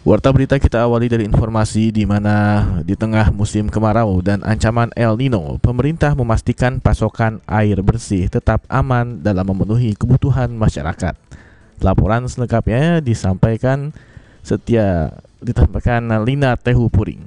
Warta berita kita awali dari informasi di mana di tengah musim kemarau dan ancaman El Nino, pemerintah memastikan pasokan air bersih tetap aman dalam memenuhi kebutuhan masyarakat. Laporan selengkapnya disampaikan Lina Tehu Puring.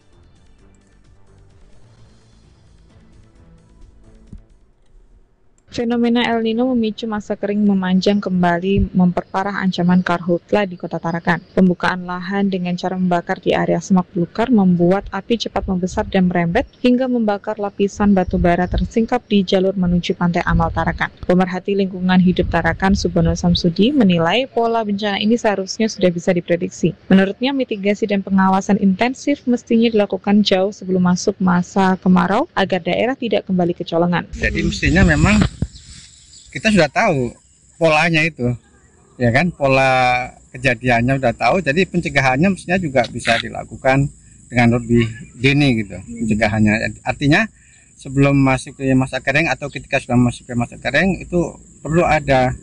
Fenomena El Nino memicu masa kering memanjang kembali memperparah ancaman karhutla di Kota Tarakan. Pembukaan lahan dengan cara membakar di area semak belukar membuat api cepat membesar dan merembet hingga membakar lapisan batu bara tersingkap di jalur menuju Pantai Amal Tarakan. Pemerhati lingkungan hidup Tarakan, Subono Samsudi, menilai pola bencana ini seharusnya sudah bisa diprediksi. Menurutnya, mitigasi dan pengawasan intensif mestinya dilakukan jauh sebelum masuk masa kemarau agar daerah tidak kembali kecolongan. Jadi mestinya memang kita sudah tahu polanya itu, ya kan, pola kejadiannya sudah tahu, jadi pencegahannya mestinya juga bisa dilakukan dengan lebih dini gitu, pencegahannya. Artinya sebelum masuk ke masa kering atau ketika sudah masuk ke masa kering itu perlu ada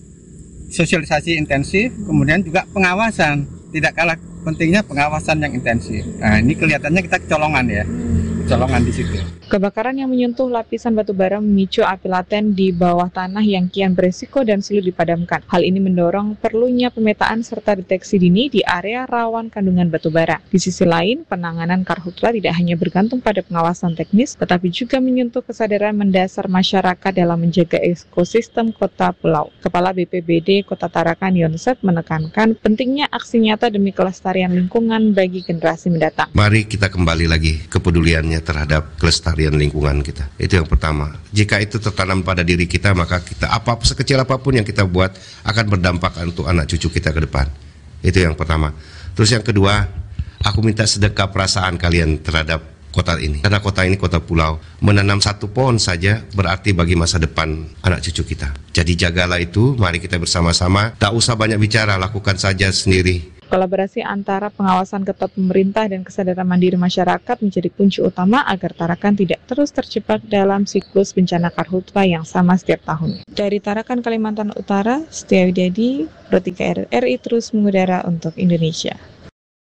sosialisasi intensif, kemudian juga pengawasan, tidak kalah pentingnya pengawasan yang intensif. Nah ini kelihatannya kita kecolongan ya, kecolongan di situ. Kebakaran yang menyentuh lapisan batu bara memicu api laten di bawah tanah yang kian beresiko dan sulit dipadamkan. Hal ini mendorong perlunya pemetaan serta deteksi dini di area rawan kandungan batu bara. Di sisi lain, penanganan karhutla tidak hanya bergantung pada pengawasan teknis, tetapi juga menyentuh kesadaran mendasar masyarakat dalam menjaga ekosistem kota pulau. Kepala BPBD Kota Tarakan, Yonsep, menekankan pentingnya aksi nyata demi kelestarian lingkungan bagi generasi mendatang. Mari kita kembali lagi kepeduliannya terhadap kelestarian lingkungan kita. Itu yang pertama. Jika itu tertanam pada diri kita, maka kita sekecil apapun yang kita buat akan berdampak untuk anak cucu kita ke depan. Itu yang pertama. Terus yang kedua, aku minta sedekah perasaan kalian terhadap kota ini. Karena kota ini kota pulau. Menanam satu pohon saja berarti bagi masa depan anak cucu kita. Jadi jagalah itu, mari kita bersama-sama. Tak usah banyak bicara, lakukan saja sendiri. Kolaborasi antara pengawasan ketat pemerintah dan kesadaran mandiri masyarakat menjadi kunci utama agar Tarakan tidak terus terjebak dalam siklus bencana karhutla yang sama setiap tahun. Dari Tarakan, Kalimantan Utara, Setia Widyadi, Pro 3 RRI terus mengudara untuk Indonesia.